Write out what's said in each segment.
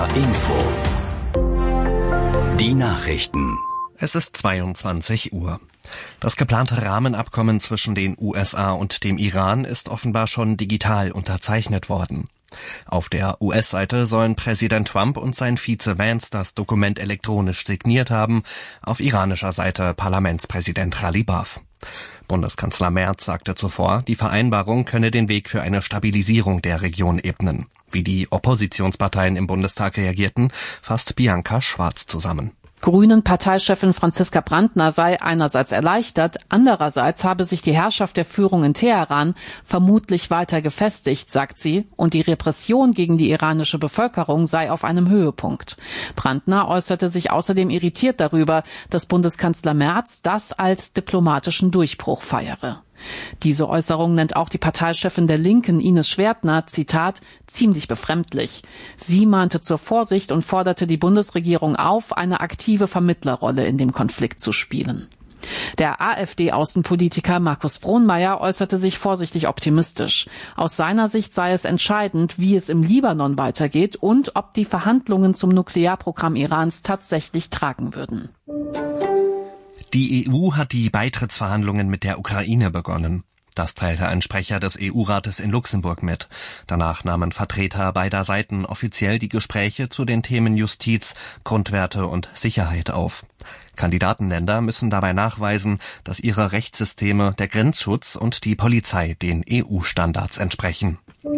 Info. Die Nachrichten. Es ist 22 Uhr. Das geplante Rahmenabkommen zwischen den USA und dem Iran ist offenbar schon digital unterzeichnet worden. Auf der US-Seite sollen Präsident Trump und sein Vize Vance das Dokument elektronisch signiert haben, auf iranischer Seite Parlamentspräsident Ghalibaf. Bundeskanzler Merz sagte zuvor, die Vereinbarung könne den Weg für eine Stabilisierung der Region ebnen. Wie die Oppositionsparteien im Bundestag reagierten, fasst Bianca Schwarz zusammen. Grünen-Parteichefin Franziska Brandner sei einerseits erleichtert, andererseits habe sich die Herrschaft der Führung in Teheran vermutlich weiter gefestigt, sagt sie, und die Repression gegen die iranische Bevölkerung sei auf einem Höhepunkt. Brandner äußerte sich außerdem irritiert darüber, dass Bundeskanzler Merz das als diplomatischen Durchbruch feiere. Diese Äußerung nennt auch die Parteichefin der Linken, Ines Schwertner, Zitat, ziemlich befremdlich. Sie mahnte zur Vorsicht und forderte die Bundesregierung auf, eine aktive Vermittlerrolle in dem Konflikt zu spielen. Der AfD-Außenpolitiker Markus Frohnmayer äußerte sich vorsichtig optimistisch. Aus seiner Sicht sei es entscheidend, wie es im Libanon weitergeht und ob die Verhandlungen zum Nuklearprogramm Irans tatsächlich tragen würden. Die EU hat die Beitrittsverhandlungen mit der Ukraine begonnen. Das teilte ein Sprecher des EU-Rates in Luxemburg mit. Danach nahmen Vertreter beider Seiten offiziell die Gespräche zu den Themen Justiz, Grundwerte und Sicherheit auf. Kandidatenländer müssen dabei nachweisen, dass ihre Rechtssysteme, der Grenzschutz und die Polizei den EU-Standards entsprechen.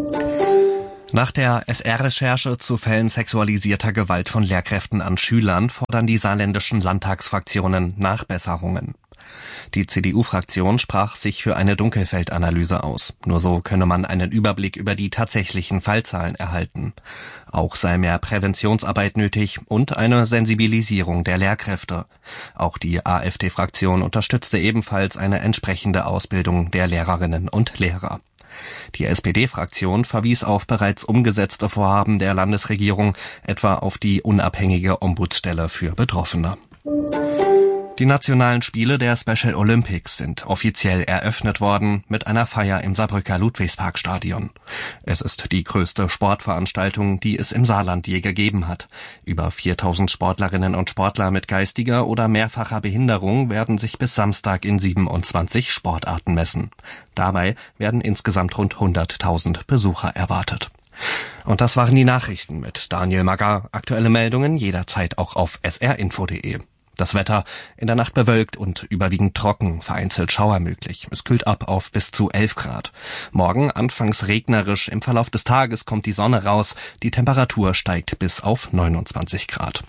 Nach der SR-Recherche zu Fällen sexualisierter Gewalt von Lehrkräften an Schülern fordern die saarländischen Landtagsfraktionen Nachbesserungen. Die CDU-Fraktion sprach sich für eine Dunkelfeldanalyse aus. Nur so könne man einen Überblick über die tatsächlichen Fallzahlen erhalten. Auch sei mehr Präventionsarbeit nötig und eine Sensibilisierung der Lehrkräfte. Auch die AfD-Fraktion unterstützte ebenfalls eine entsprechende Ausbildung der Lehrerinnen und Lehrer. Die SPD-Fraktion verwies auf bereits umgesetzte Vorhaben der Landesregierung, etwa auf die unabhängige Ombudsstelle für Betroffene. Die nationalen Spiele der Special Olympics sind offiziell eröffnet worden mit einer Feier im Saarbrücker Ludwigsparkstadion. Es ist die größte Sportveranstaltung, die es im Saarland je gegeben hat. Über 4000 Sportlerinnen und Sportler mit geistiger oder mehrfacher Behinderung werden sich bis Samstag in 27 Sportarten messen. Dabei werden insgesamt rund 100.000 Besucher erwartet. Und das waren die Nachrichten mit Daniel Magger. Aktuelle Meldungen jederzeit auch auf srinfo.de. Das Wetter in der Nacht bewölkt und überwiegend trocken, vereinzelt Schauer möglich. Es kühlt ab auf bis zu 11 Grad. Morgen anfangs regnerisch, im Verlauf des Tages kommt die Sonne raus, die Temperatur steigt bis auf 29 Grad.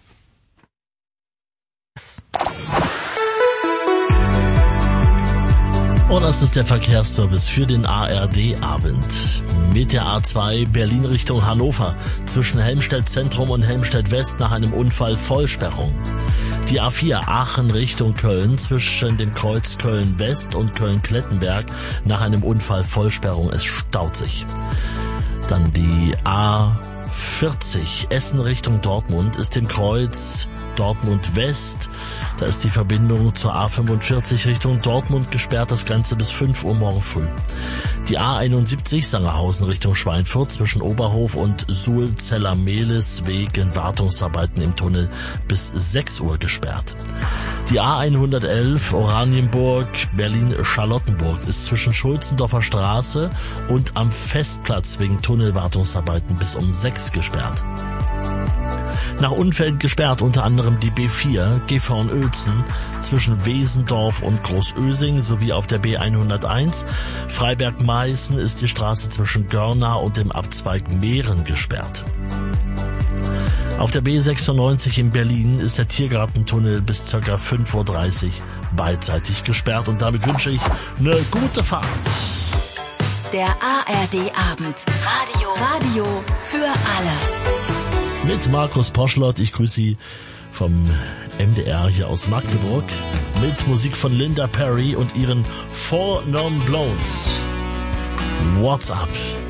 Und das ist der Verkehrsservice für den ARD-Abend. Mit der A2 Berlin Richtung Hannover zwischen Helmstedt Zentrum und Helmstedt West nach einem Unfall Vollsperrung. Die A4 Aachen Richtung Köln zwischen dem Kreuz Köln West und Köln-Klettenberg nach einem Unfall Vollsperrung. Es staut sich. Dann die A40 Essen Richtung Dortmund ist im Kreuz Dortmund West. Da ist die Verbindung zur A45 Richtung Dortmund gesperrt, das Ganze bis 5 Uhr morgen früh. Die A71 Sangerhausen Richtung Schweinfurt zwischen Oberhof und Suhl-Zeller-Mehlis wegen Wartungsarbeiten im Tunnel bis 6 Uhr gesperrt. Die A111 Oranienburg Berlin-Charlottenburg ist zwischen Schulzendorfer Straße und am Festplatz wegen Tunnelwartungsarbeiten bis um 6 gesperrt. Nach Unfällen gesperrt unter anderem die B4 Gifhorn-Uelzen zwischen Wesendorf und Großösing sowie auf der B101. Freiberg-Meißen ist die Straße zwischen Görna und dem Abzweig Mehren gesperrt. Auf der B96 in Berlin ist der Tiergartentunnel bis ca. 5.30 Uhr beidseitig gesperrt und damit wünsche ich eine gute Fahrt. Der ARD-Abend. Radio für alle. Mit Markus Poschlott, ich grüße Sie vom MDR hier aus Magdeburg mit Musik von Linda Perry und ihren Four Non Blondes. What's Up?